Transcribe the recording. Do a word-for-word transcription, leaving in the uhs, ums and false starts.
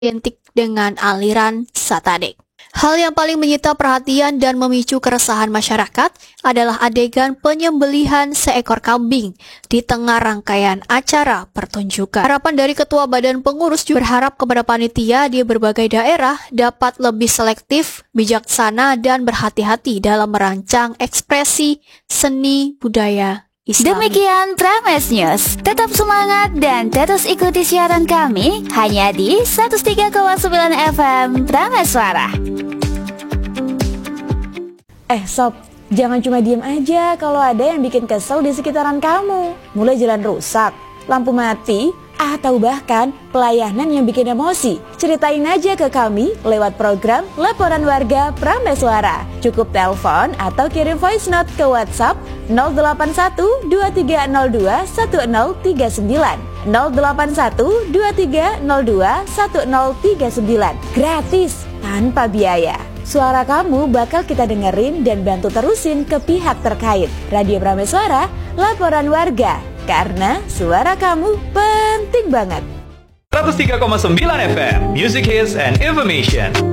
identik dengan aliran satanik. Hal yang paling menyita perhatian dan memicu keresahan masyarakat adalah adegan penyembelihan seekor kambing di tengah rangkaian acara pertunjukan. Harapan dari Ketua Badan Pengurus juga berharap kepada panitia di berbagai daerah dapat lebih selektif, bijaksana, dan berhati-hati dalam merancang ekspresi seni budaya Islam. Demikian Prames News. Tetap semangat dan terus ikuti siaran kami hanya di seratus tiga koma sembilan F M Prames Suara. Eh sob, jangan cuma diem aja kalau ada yang bikin kesel di sekitaran kamu. Mulai jalan rusak, lampu mati, atau bahkan pelayanan yang bikin emosi. Ceritain aja ke kami lewat program Laporan Warga Prames Suara. Cukup telepon atau kirim voice note ke WhatsApp nol delapan satu dua tiga nol dua satu nol tiga sembilan nol delapan satu dua tiga nol dua satu nol tiga sembilan. Gratis, tanpa biaya. Suara kamu bakal kita dengerin dan bantu terusin ke pihak terkait. Radio Prames Suara, Laporan Warga. Karena suara kamu penting banget. seratus tiga koma sembilan F M, Music Hits and Information.